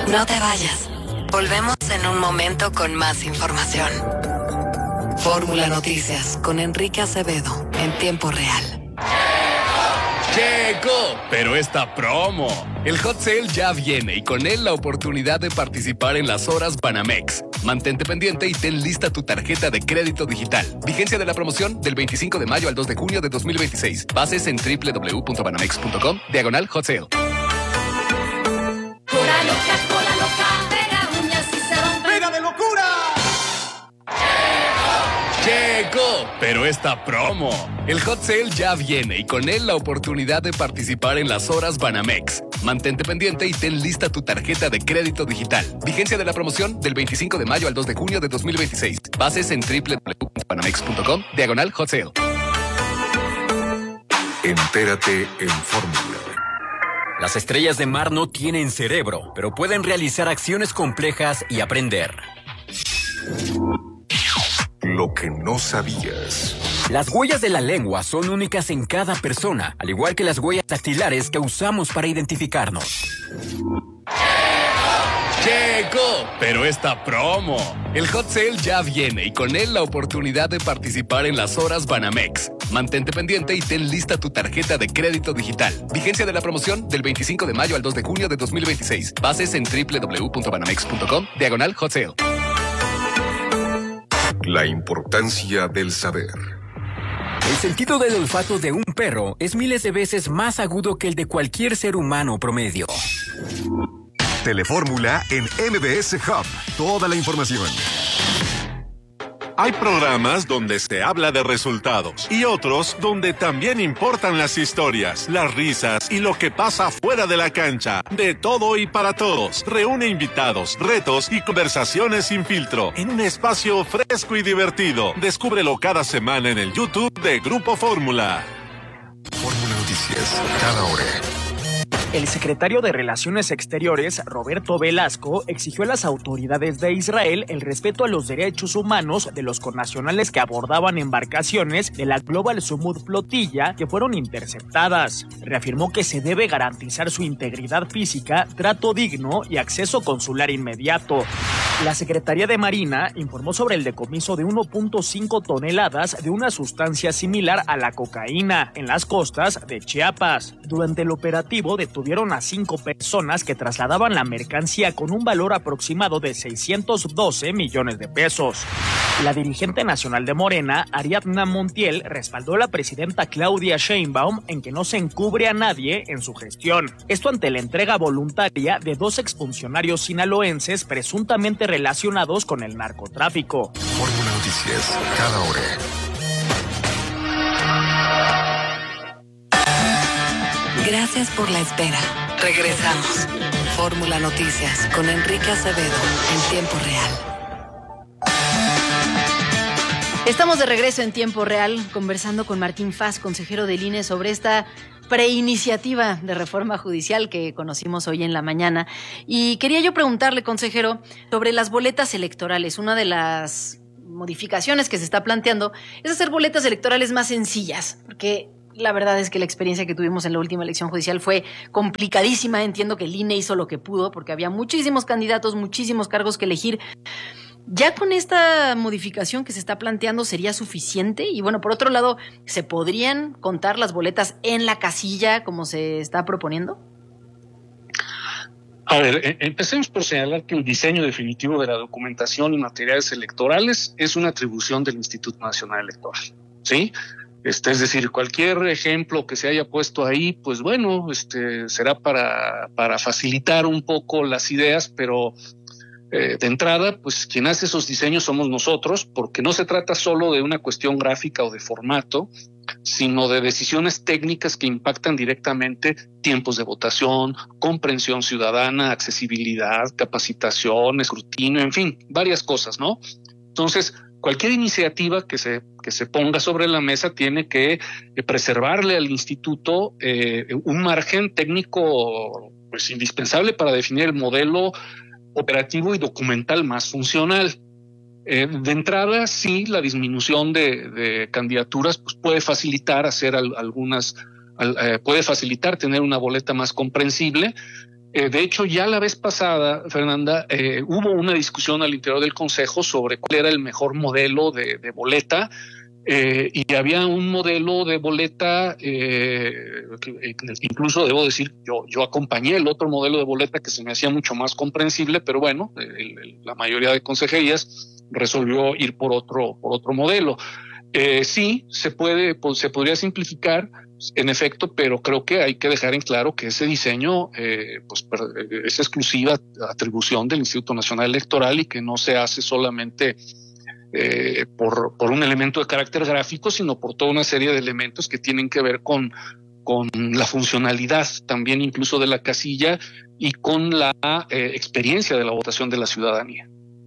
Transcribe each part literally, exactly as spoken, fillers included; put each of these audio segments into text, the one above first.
No te vayas. Volvemos en un momento con más información. Fórmula Noticias con Enrique Acevedo en tiempo real. Checo, pero esta promo. El hot sale ya viene y con él la oportunidad de participar en las horas Banamex. Mantente pendiente y ten lista tu tarjeta de crédito digital. Vigencia de la promoción del veinticinco de mayo al dos de junio de dos mil veintiséis. Bases en doble u doble u doble u punto banamex punto com, diagonal hot sale. Cola loca, cola loca, pega uñas y se rompe. ¡Pega de locura! Checo, pero esta promo. El hot sale ya viene y con él la oportunidad de participar en las horas Banamex. Mantente pendiente y ten lista tu tarjeta de crédito digital. Vigencia de la promoción del veinticinco de mayo al dos de junio de dos mil veintiséis. Bases en doble u doble u doble u punto banamex punto com, diagonal hot sale. Entérate en Fórmula. Las estrellas de mar no tienen cerebro, pero pueden realizar acciones complejas y aprender. Lo que no sabías. Las huellas de la lengua son únicas en cada persona, al igual que las huellas dactilares que usamos para identificarnos. Checo, pero esta promo. El hot sale ya viene y con él la oportunidad de participar en las horas Banamex. Mantente pendiente y ten lista tu tarjeta de crédito digital. Vigencia de la promoción del veinticinco de mayo al dos de junio de dos mil veintiséis. Bases en doble u doble u doble u punto banamex punto com, diagonal hot sale. La importancia del saber. El sentido del olfato de un perro es miles de veces más agudo que el de cualquier ser humano promedio. Telefórmula en M B S Hub. Toda la información. Hay programas donde se habla de resultados y otros donde también importan las historias, las risas y lo que pasa fuera de la cancha. De todo y para todos. Reúne invitados, retos y conversaciones sin filtro en un espacio fresco y divertido. Descúbrelo cada semana en el YouTube de Grupo Fórmula. Fórmula Noticias, cada hora. El secretario de Relaciones Exteriores, Roberto Velasco, exigió a las autoridades de Israel el respeto a los derechos humanos de los connacionales que abordaban embarcaciones de la Global Sumud Flotilla que fueron interceptadas. Reafirmó que se debe garantizar su integridad física, trato digno y acceso consular inmediato. La Secretaría de Marina informó sobre el decomiso de uno punto cinco toneladas de una sustancia similar a la cocaína en las costas de Chiapas. Durante el operativo detuvieron a cinco personas que trasladaban la mercancía con un valor aproximado de seiscientos doce millones de pesos. La dirigente nacional de Morena, Ariadna Montiel, respaldó a la presidenta Claudia Sheinbaum en que no se encubre a nadie en su gestión. Esto ante la entrega voluntaria de dos exfuncionarios sinaloenses presuntamente relacionados con el narcotráfico. Fórmula Noticias, cada hora. Gracias por la espera. Regresamos. Fórmula Noticias con Enrique Acevedo en tiempo real. Estamos de regreso en tiempo real conversando con Martín Faz, consejero del I N E, sobre esta preiniciativa de reforma judicial que conocimos hoy en la mañana. Y quería yo preguntarle, consejero, sobre las boletas electorales. Una de las modificaciones que se está planteando es hacer boletas electorales más sencillas, porque la verdad es que la experiencia que tuvimos en la última elección judicial fue complicadísima. Entiendo que el I N E hizo lo que pudo porque había muchísimos candidatos, muchísimos cargos que elegir. ¿Ya con esta modificación que se está planteando sería suficiente? Y bueno, por otro lado, ¿se podrían contar las boletas en la casilla como se está proponiendo? A ver, empecemos por señalar que el diseño definitivo de la documentación y materiales electorales es una atribución del Instituto Nacional Electoral, ¿sí? Este, es decir, cualquier ejemplo que se haya puesto ahí, pues bueno, este, será para, para facilitar un poco las ideas, pero Eh, de entrada, pues quien hace esos diseños somos nosotros, porque no se trata solo de una cuestión gráfica o de formato, sino de decisiones técnicas que impactan directamente tiempos de votación, comprensión ciudadana, accesibilidad, capacitación, escrutinio, en fin, varias cosas, ¿no? Entonces, cualquier iniciativa que se, que se ponga sobre la mesa tiene que eh, preservarle al instituto eh, un margen técnico pues indispensable para definir el modelo operativo y documental más funcional. Eh, de entrada, sí, la disminución de, de candidaturas pues puede facilitar hacer al, algunas, al, eh, puede facilitar tener una boleta más comprensible, Eh, de hecho, ya la vez pasada, Fernanda, eh, hubo una discusión al interior del Consejo sobre cuál era el mejor modelo de, de boleta. Eh, y había un modelo de boleta, eh, que, incluso debo decir, yo, yo acompañé el otro modelo de boleta que se me hacía mucho más comprensible, pero bueno, el, el, la mayoría de consejerías resolvió ir por otro, por otro modelo. Eh, sí, se puede, pues, se podría simplificar, en efecto, pero creo que hay que dejar en claro que ese diseño eh, pues, es exclusiva atribución del Instituto Nacional Electoral y que no se hace solamente Eh, por, por un elemento de carácter gráfico, sino por toda una serie de elementos que tienen que ver con, con la funcionalidad también incluso de la casilla y con la eh, experiencia de la votación de la ciudadanía.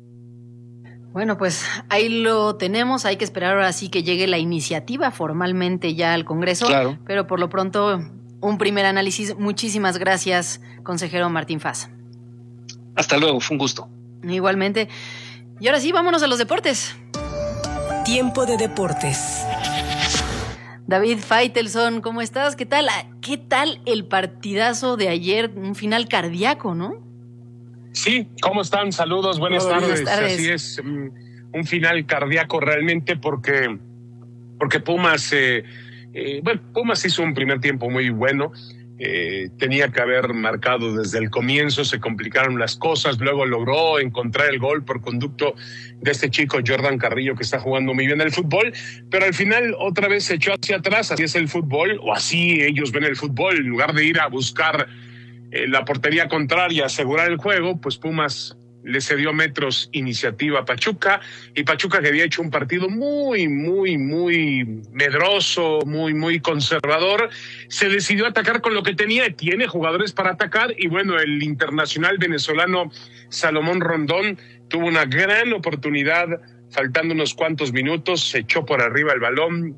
Bueno, pues ahí lo tenemos, hay que esperar ahora sí que llegue la iniciativa formalmente ya al Congreso, claro. Pero por lo pronto un primer análisis. Muchísimas gracias, consejero Martín Faz. Hasta luego, fue un gusto. Igualmente. Y ahora sí, vámonos a los deportes. Tiempo de deportes. David Faitelson, ¿cómo estás? ¿Qué tal? ¿Qué tal el partidazo de ayer? Un final cardíaco, ¿no? Sí, ¿cómo están? Saludos, buenas, Hola, tardes. buenas tardes. Así es, un, un final cardíaco realmente porque, porque Pumas, eh, eh, bueno, Pumas hizo un primer tiempo muy bueno. Eh, tenía que haber marcado desde el comienzo, se complicaron las cosas, luego logró encontrar el gol por conducto de este chico Jordan Carrillo que está jugando muy bien el fútbol, pero al final otra vez se echó hacia atrás. Así es el fútbol, o así ellos ven el fútbol. En lugar de ir a buscar eh, la portería contraria, asegurar el juego, pues Pumas le cedió metros iniciativa a Pachuca, y Pachuca, que había hecho un partido muy, muy, muy medroso, muy, muy conservador, se decidió atacar con lo que tenía. Tiene jugadores para atacar, y bueno, el internacional venezolano Salomón Rondón tuvo una gran oportunidad, faltando unos cuantos minutos, se echó por arriba el balón,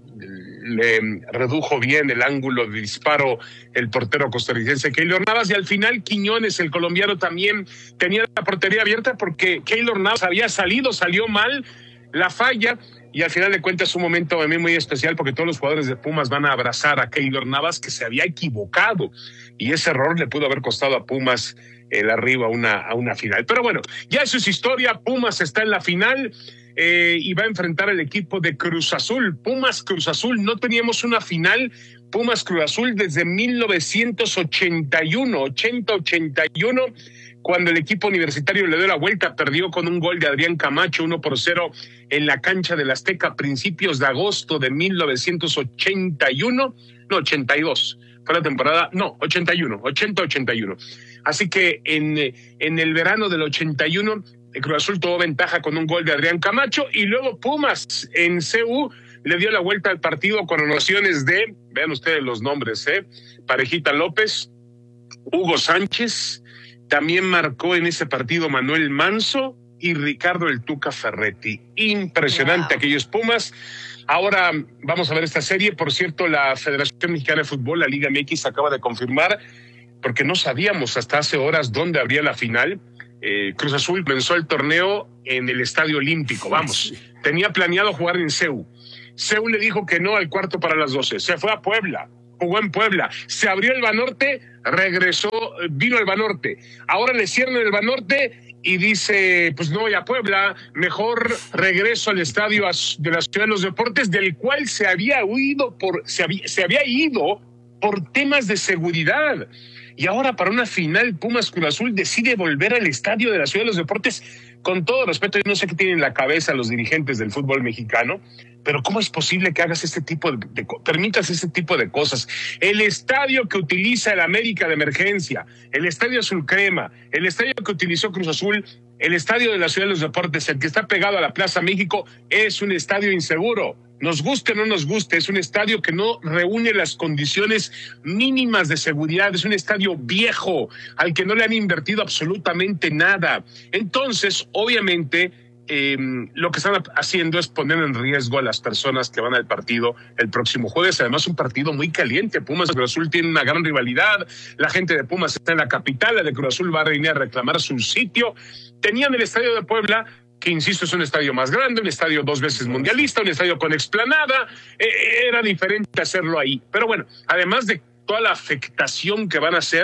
le redujo bien el ángulo de disparo el portero costarricense Keylor Navas, y al final Quiñones, el colombiano, también tenía la portería abierta porque Keylor Navas había salido, salió mal la falla, y al final de cuentas es un momento a mí muy especial porque todos los jugadores de Pumas van a abrazar a Keylor Navas, que se había equivocado, y ese error le pudo haber costado a Pumas el arriba a una, a una final. Pero bueno, ya eso es historia. Pumas está en la final. Eh, y va a enfrentar al equipo de Cruz Azul. Pumas Cruz Azul, no teníamos una final Pumas Cruz Azul desde mil novecientos ochenta y uno, ochenta ochenta y uno, cuando el equipo universitario le dio la vuelta, perdió con un gol de Adrián Camacho, uno por cero en la cancha del Azteca a principios de agosto de mil novecientos ochenta y uno, no, ochenta y dos, fue la temporada, no, ochenta y uno, ochenta ochenta y uno. Así que en, en el verano del ochenta y uno, el Cruz Azul tuvo ventaja con un gol de Adrián Camacho, y luego Pumas en C U le dio la vuelta al partido con anotaciones de, vean ustedes los nombres, ¿eh? Parejita López, Hugo Sánchez, también marcó en ese partido Manuel Manso y Ricardo El Tuca Ferretti. Impresionante, wow. Aquellos Pumas. Ahora vamos a ver esta serie. Por cierto, la Federación Mexicana de Fútbol, la Liga M X, acaba de confirmar, porque no sabíamos hasta hace horas dónde habría la final. Eh, Cruz Azul comenzó el torneo en el Estadio Olímpico, vamos, tenía planeado jugar en C U. C U le dijo que no al cuarto para las doce, se fue a Puebla, jugó en Puebla, se abrió el Banorte, regresó, vino el Banorte, ahora le cierran el Banorte y dice, pues no voy a Puebla, mejor regreso al estadio de la Ciudad de los Deportes, del cual se había huido por, se había, se había ido por temas de seguridad. Y ahora, para una final, Pumas Cruz Azul decide volver al estadio de la Ciudad de los Deportes. Con todo respeto, yo no sé qué tienen en la cabeza los dirigentes del fútbol mexicano, pero ¿cómo es posible que hagas este tipo de, de permitas este tipo de cosas? El estadio que utiliza el América de emergencia, el estadio Azul Crema, el estadio que utilizó Cruz Azul, el estadio de la Ciudad de los Deportes, el que está pegado a la Plaza México, es un estadio inseguro. Nos guste o no nos guste, es un estadio que no reúne las condiciones mínimas de seguridad, es un estadio viejo, al que no le han invertido absolutamente nada. Entonces, obviamente, eh, lo que están haciendo es poner en riesgo a las personas que van al partido el próximo jueves. Además, un partido muy caliente. Pumas y Cruz Azul tienen una gran rivalidad, la gente de Pumas está en la capital, la de Cruz Azul va a venir a reclamar su sitio. Tenían el estadio de Puebla, que insisto es un estadio más grande, un estadio dos veces mundialista, un estadio con explanada, eh, era diferente hacerlo ahí. Pero bueno, además de toda la afectación que van a hacer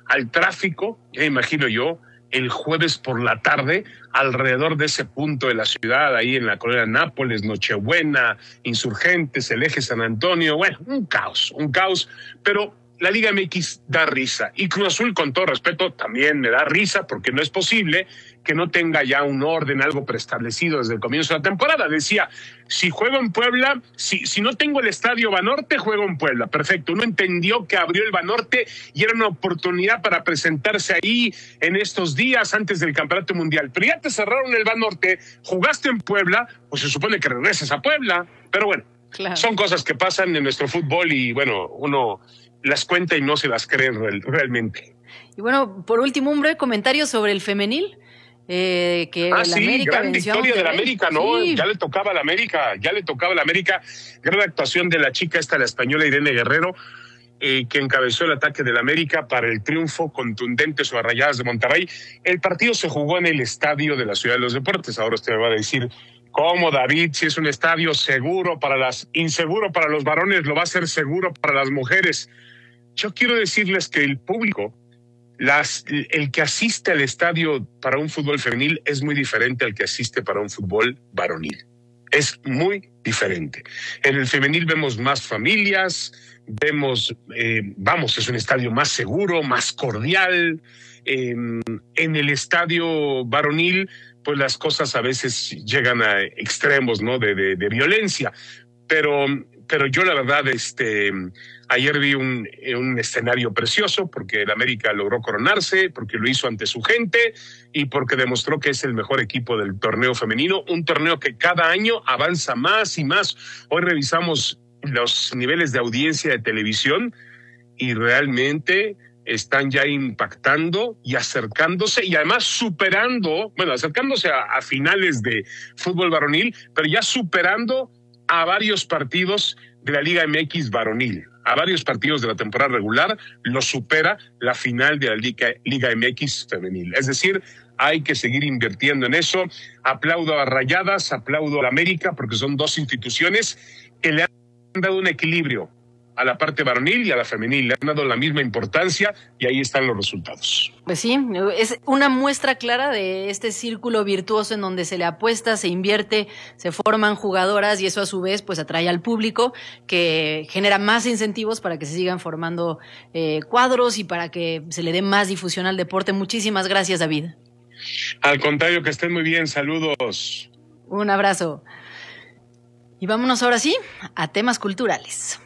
al tráfico, ya imagino yo, el jueves por la tarde, alrededor de ese punto de la ciudad, ahí en la colonia Nápoles, Nochebuena, Insurgentes, el eje San Antonio, bueno, un caos, un caos, pero la Liga M X da risa, y Cruz Azul, con todo respeto, también me da risa, porque no es posible que no tenga ya un orden, algo preestablecido desde el comienzo de la temporada. Decía, si juego en Puebla, si, si no tengo el estadio Banorte, juego en Puebla. Perfecto, uno entendió que abrió el Banorte y era una oportunidad para presentarse ahí en estos días antes del Campeonato Mundial. Pero ya te cerraron el Banorte, jugaste en Puebla, pues se supone que regresas a Puebla. Pero bueno, claro, son cosas que pasan en nuestro fútbol y bueno, uno las cuenta y no se las cree real, realmente. Y bueno, por último, un breve comentario sobre el femenil. Eh, que ah, la sí, América gran victoria de la América, ¿no? Sí. Ya le tocaba a la América, ya le tocaba a la América. Gran actuación de la chica esta, la española Irene Guerrero, eh, que encabezó el ataque de la América para el triunfo contundente sobre Rayadas de Monterrey. El partido se jugó en el estadio de la Ciudad de los Deportes. Ahora usted me va a decir, ¿cómo, David? Si es un estadio seguro para las, inseguro para los varones, lo va a ser seguro para las mujeres. Yo quiero decirles que el público, Las, el que asiste al estadio para un fútbol femenil es muy diferente al que asiste para un fútbol varonil. Es muy diferente. En el femenil vemos más familias, vemos, eh, vamos, es un estadio más seguro, más cordial. Eh, en el estadio varonil, pues las cosas a veces llegan a extremos, ¿no? De, de, de violencia. Pero, pero yo la verdad, este... ayer vi un, un escenario precioso porque el América logró coronarse, porque lo hizo ante su gente y porque demostró que es el mejor equipo del torneo femenino, un torneo que cada año avanza más y más. Hoy revisamos los niveles de audiencia de televisión y realmente están ya impactando y acercándose y además superando, bueno, acercándose a, a finales de fútbol varonil, pero ya superando a varios partidos de la Liga M X varonil. A varios partidos de la temporada regular lo supera la final de la Liga, Liga M X femenil. Es decir, hay que seguir invirtiendo en eso. Aplaudo a Rayadas, aplaudo a la América, porque son dos instituciones que le han dado un equilibrio a la parte varonil y a la femenil. Le han dado la misma importancia y ahí están los resultados. Pues sí, es una muestra clara de este círculo virtuoso en donde se le apuesta, se invierte, se forman jugadoras y eso a su vez pues atrae al público, que genera más incentivos para que se sigan formando eh, cuadros y para que se le dé más difusión al deporte. Muchísimas gracias, David. Al contrario, que estén muy bien. Saludos. Un abrazo. Y vámonos ahora sí a temas culturales.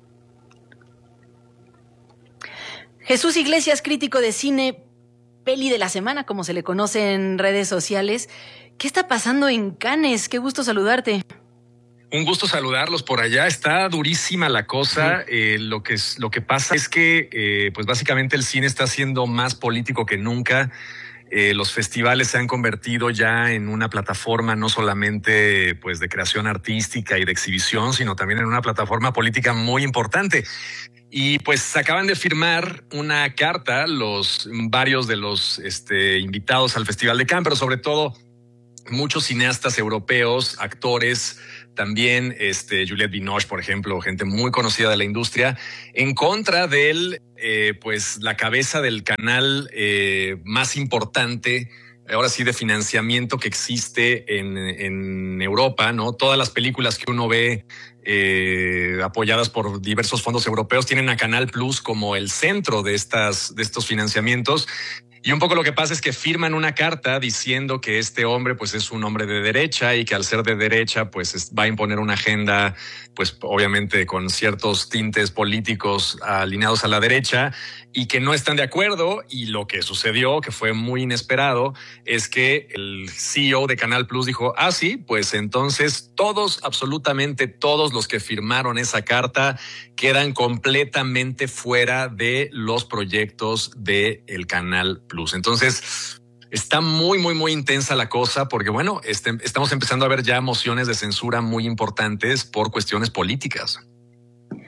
Jesús Iglesias, crítico de cine, peli de la semana, como se le conoce en redes sociales. ¿Qué está pasando en Cannes? Qué gusto saludarte. Un gusto saludarlos por allá. Está durísima la cosa. Sí. Eh, lo que es, lo que pasa es que, eh, pues básicamente el cine está siendo más político que nunca. Eh, los festivales se han convertido ya en una plataforma no solamente pues de creación artística y de exhibición, sino también en una plataforma política muy importante. Y pues acaban de firmar una carta los varios de los este, invitados al Festival de Cannes, pero sobre todo muchos cineastas europeos, actores, también este, Juliette Binoche, por ejemplo, gente muy conocida de la industria, en contra del, eh, pues la cabeza del canal eh, más importante, ahora sí, de financiamiento que existe en, en Europa, ¿no? Todas las películas que uno ve eh, apoyadas por diversos fondos europeos tienen a Canal Plus como el centro de estas, de estos financiamientos. Y un poco lo que pasa es que firman una carta diciendo que este hombre pues es un hombre de derecha y que al ser de derecha pues es, va a imponer una agenda pues obviamente con ciertos tintes políticos alineados a la derecha y que no están de acuerdo. Y lo que sucedió, que fue muy inesperado, es que el C E O de Canal Plus dijo, ah sí, pues entonces todos, absolutamente todos los que firmaron esa carta quedan completamente fuera de los proyectos de el Canal Plus. Entonces está muy, muy, muy intensa la cosa porque, bueno, este, estamos empezando a ver ya mociones de censura muy importantes por cuestiones políticas.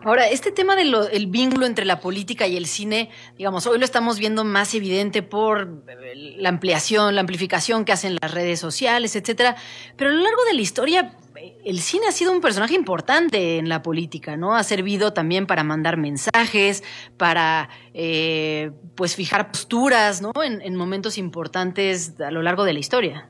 Ahora, este tema del el vínculo entre la política y el cine, digamos, hoy lo estamos viendo más evidente por la ampliación, la amplificación que hacen las redes sociales, etcétera. Pero a lo largo de la historia, el cine ha sido un personaje importante en la política, ¿no? Ha servido también para mandar mensajes, para eh, pues fijar posturas, ¿no? En, en momentos importantes a lo largo de la historia.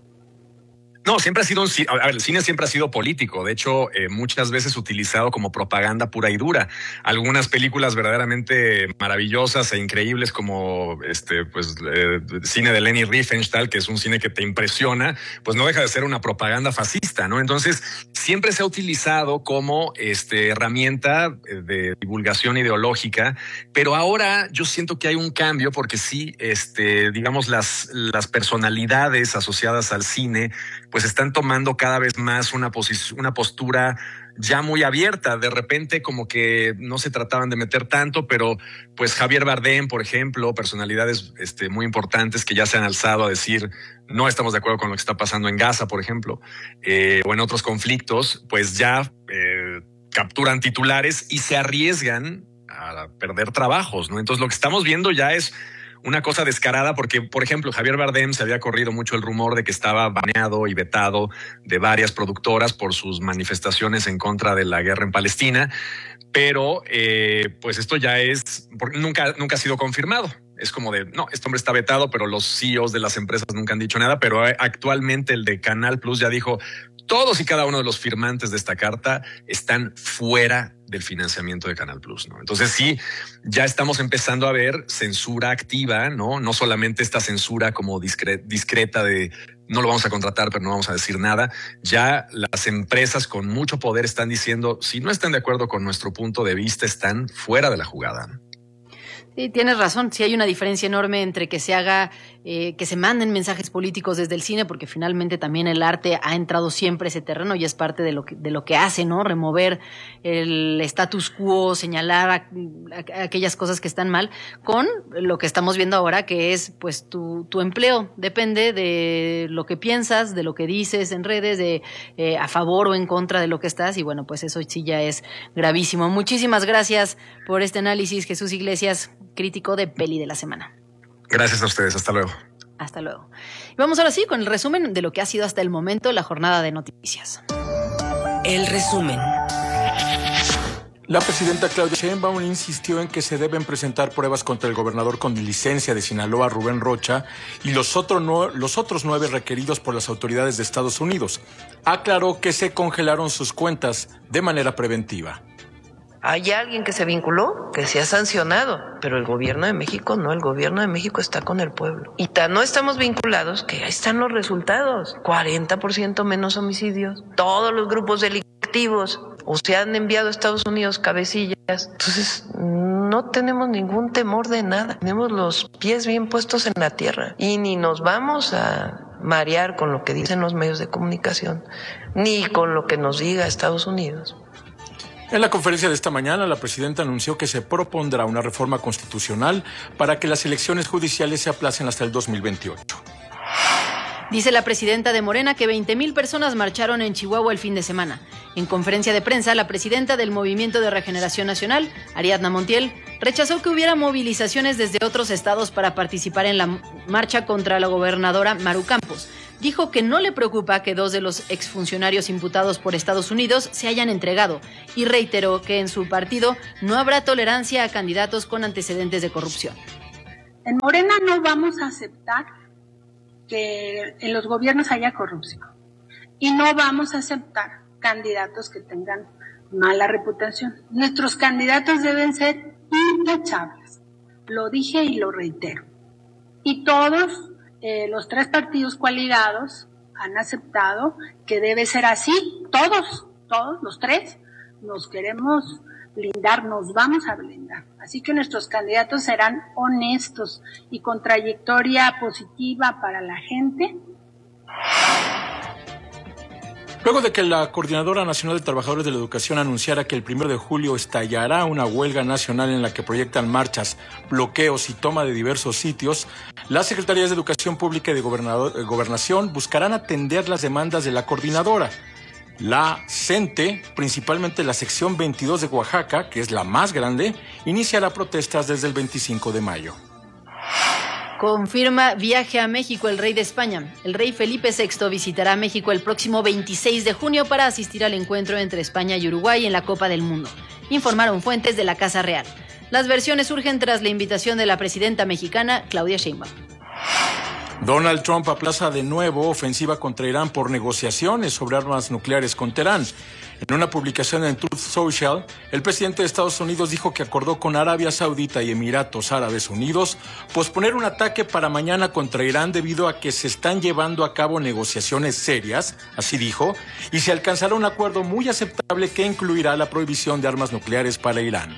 No, siempre ha sido un cine, a ver, el cine siempre ha sido político, de hecho, eh, muchas veces utilizado como propaganda pura y dura. Algunas películas verdaderamente maravillosas e increíbles como este, pues, eh, cine de Leni Riefenstahl, que es un cine que te impresiona, pues no deja de ser una propaganda fascista, ¿no? Entonces, siempre se ha utilizado como este, herramienta de divulgación ideológica, pero ahora yo siento que hay un cambio porque sí, este, digamos, las, las personalidades asociadas al cine pues están tomando cada vez más una, posi- una postura ya muy abierta. De repente como que no se trataban de meter tanto, pero pues Javier Bardem, por ejemplo, personalidades este, muy importantes que ya se han alzado a decir no estamos de acuerdo con lo que está pasando en Gaza, por ejemplo, eh, o en otros conflictos, pues ya eh, capturan titulares y se arriesgan a perder trabajos, ¿no? Entonces lo que estamos viendo ya es una cosa descarada porque, por ejemplo, Javier Bardem se había corrido mucho el rumor de que estaba baneado y vetado de varias productoras por sus manifestaciones en contra de la guerra en Palestina, pero eh, pues esto ya es, nunca, nunca ha sido confirmado. Es como de, no, este hombre está vetado, pero los C E Os de las empresas nunca han dicho nada, pero actualmente el de Canal Plus ya dijo, todos y cada uno de los firmantes de esta carta están fuera del financiamiento de Canal Plus, ¿no? Entonces sí, ya estamos empezando a ver censura activa, ¿no? No solamente esta censura como discre- discreta de no lo vamos a contratar, pero no vamos a decir nada. Ya las empresas con mucho poder están diciendo, si no están de acuerdo con nuestro punto de vista, están fuera de la jugada. Sí, tienes razón. Sí hay una diferencia enorme entre que se haga, eh, que se manden mensajes políticos desde el cine, porque finalmente también el arte ha entrado siempre a ese terreno y es parte de lo que, de lo que hace, ¿no? Remover el status quo, señalar a, a, a aquellas cosas que están mal, con lo que estamos viendo ahora, que es, pues, tu, tu empleo. Depende de lo que piensas, de lo que dices en redes, de eh, a favor o en contra de lo que estás, y bueno, pues eso sí ya es gravísimo. Muchísimas gracias por este análisis, Jesús Iglesias, crítico de Peli de la Semana. Gracias a ustedes, hasta luego. Hasta luego. Y vamos ahora sí con el resumen de lo que ha sido hasta el momento la jornada de noticias. El resumen. La presidenta Claudia Sheinbaum insistió en que se deben presentar pruebas contra el gobernador con licencia de Sinaloa, Rubén Rocha, y los, otro no, los otros nueve requeridos por las autoridades de Estados Unidos. Aclaró que se congelaron sus cuentas de manera preventiva. Hay alguien que se vinculó, que se ha sancionado, pero el gobierno de México no, el gobierno de México está con el pueblo. Y tan no estamos vinculados que ahí están los resultados. cuarenta por ciento menos homicidios. Todos los grupos delictivos o se han enviado a Estados Unidos cabecillas. Entonces no tenemos ningún temor de nada. Tenemos los pies bien puestos en la tierra y ni nos vamos a marear con lo que dicen los medios de comunicación, ni con lo que nos diga Estados Unidos. En la conferencia de esta mañana, la presidenta anunció que se propondrá una reforma constitucional para que las elecciones judiciales se aplacen hasta el dos mil veintiocho. Dice la presidenta de Morena que veinte mil personas marcharon en Chihuahua el fin de semana. En conferencia de prensa, la presidenta del Movimiento de Regeneración Nacional, Ariadna Montiel, rechazó que hubiera movilizaciones desde otros estados para participar en la marcha contra la gobernadora Maru Campos. Dijo que no le preocupa que dos de los exfuncionarios imputados por Estados Unidos se hayan entregado y reiteró que en su partido no habrá tolerancia a candidatos con antecedentes de corrupción. En Morena no vamos a aceptar que en los gobiernos haya corrupción y no vamos a aceptar candidatos que tengan mala reputación. Nuestros candidatos deben ser intachables. Lo dije y lo reitero. Y todos Eh, los tres partidos coaligados han aceptado que debe ser así. Todos, todos, los tres, nos queremos blindar, nos vamos a blindar. Así que nuestros candidatos serán honestos y con trayectoria positiva para la gente. Luego de que la Coordinadora Nacional de Trabajadores de la Educación anunciara que el primero de julio estallará una huelga nacional en la que proyectan marchas, bloqueos y toma de diversos sitios, las Secretarías de Educación Pública y de Gobernación buscarán atender las demandas de la coordinadora. La CENTE, principalmente la sección veintidós de Oaxaca, que es la más grande, iniciará protestas desde el veinticinco de mayo. Confirma viaje a México el rey de España. El rey Felipe sexto visitará México el próximo veintiséis de junio para asistir al encuentro entre España y Uruguay en la Copa del Mundo, informaron fuentes de la Casa Real. Las versiones surgen tras la invitación de la presidenta mexicana, Claudia Sheinbaum. Donald Trump aplaza de nuevo ofensiva contra Irán por negociaciones sobre armas nucleares con Teherán. En una publicación en Truth Social, el presidente de Estados Unidos dijo que acordó con Arabia Saudita y Emiratos Árabes Unidos posponer un ataque para mañana contra Irán debido a que se están llevando a cabo negociaciones serias, así dijo, y se alcanzará un acuerdo muy aceptable que incluirá la prohibición de armas nucleares para Irán.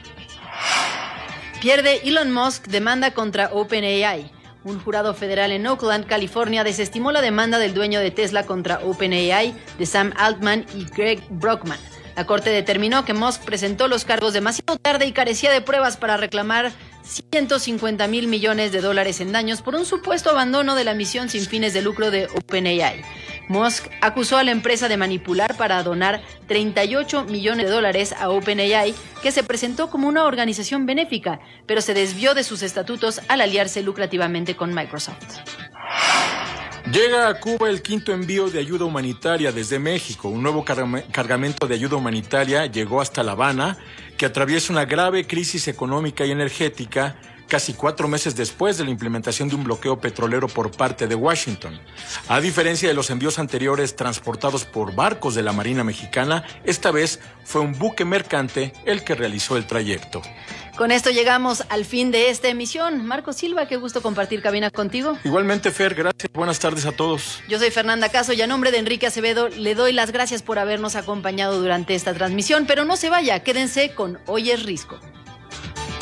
Pierde Elon Musk demanda contra OpenAI. Un jurado federal en Oakland, California, desestimó la demanda del dueño de Tesla contra OpenAI, de Sam Altman y Greg Brockman. La corte determinó que Musk presentó los cargos demasiado tarde y carecía de pruebas para reclamar ciento cincuenta mil millones de dólares en daños por un supuesto abandono de la misión sin fines de lucro de OpenAI. Musk acusó a la empresa de manipular para donar treinta y ocho millones de dólares a OpenAI, que se presentó como una organización benéfica, pero se desvió de sus estatutos al aliarse lucrativamente con Microsoft. Llega a Cuba el quinto envío de ayuda humanitaria desde México. Un nuevo cargamento de ayuda humanitaria llegó hasta La Habana, que atraviesa una grave crisis económica y energética casi cuatro meses después de la implementación de un bloqueo petrolero por parte de Washington. A diferencia de los envíos anteriores transportados por barcos de la Marina Mexicana, esta vez fue un buque mercante el que realizó el trayecto. Con esto llegamos al fin de esta emisión. Marco Silva, qué gusto compartir cabina contigo. Igualmente, Fer, gracias. Buenas tardes a todos. Yo soy Fernanda Caso y a nombre de Enrique Acevedo le doy las gracias por habernos acompañado durante esta transmisión, pero no se vaya, quédense con Hoy es Risco.